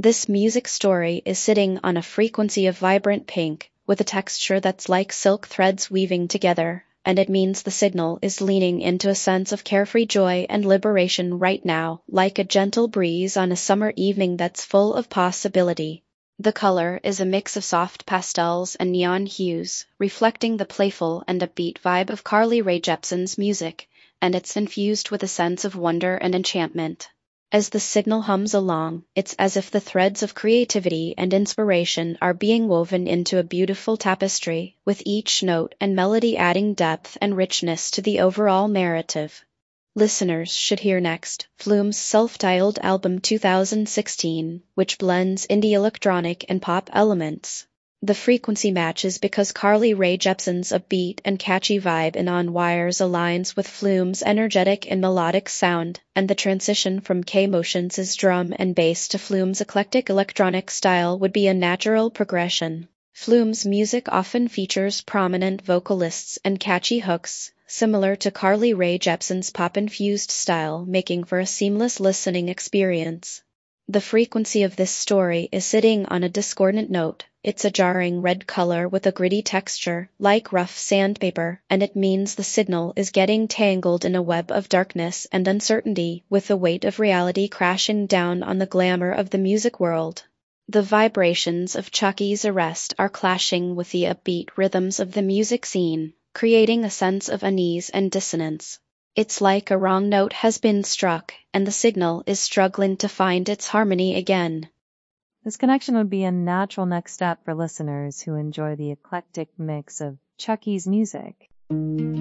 This music story is sitting on a frequency of vibrant pink, with a texture that's like silk threads weaving together, and it means the signal is leaning into a sense of carefree joy and liberation right now, like a gentle breeze on a summer evening that's full of possibility. The color is a mix of soft pastels and neon hues, reflecting the playful and upbeat vibe of Carly Rae Jepsen's music, and it's infused with a sense of wonder and enchantment. As the signal hums along, it's as if the threads of creativity and inspiration are being woven into a beautiful tapestry, with each note and melody adding depth and richness to the overall narrative. Listeners should hear next Flume's self-titled album 2016, which blends indie electronic and pop elements. The frequency matches because Carly Rae Jepsen's upbeat and catchy vibe in On Wires aligns with Flume's energetic and melodic sound, and the transition from K-Motions' drum and bass to Flume's eclectic electronic style would be a natural progression. Flume's music often features prominent vocalists and catchy hooks, similar to Carly Rae Jepsen's pop-infused style, making for a seamless listening experience. The frequency of this story is sitting on a discordant note. It's a jarring red color with a gritty texture, like rough sandpaper, and it means the signal is getting tangled in a web of darkness and uncertainty, with the weight of reality crashing down on the glamour of the music world. The vibrations of Chucky's arrest are clashing with the upbeat rhythms of the music scene, creating a sense of unease and dissonance. It's like a wrong note has been struck, and the signal is struggling to find its harmony again. This connection would be a natural next step for listeners who enjoy the eclectic mix of Chucky's music.